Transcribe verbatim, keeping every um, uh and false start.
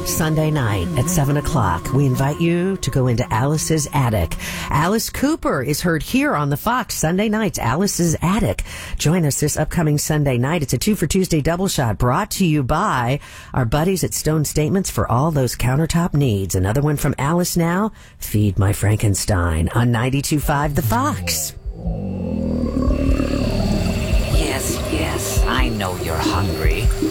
Sunday night at seven o'clock. We invite you to go into Alice's Attic. Alice Cooper is heard here on the Fox Sunday nights, Alice's Attic. Join us this upcoming Sunday night. It's a two for Tuesday double shot brought to you by our buddies at Stone Statements for all those countertop needs. Another one from Alice now, Feed My Frankenstein on ninety-two point five The Fox. Yes, yes, I know you're hungry.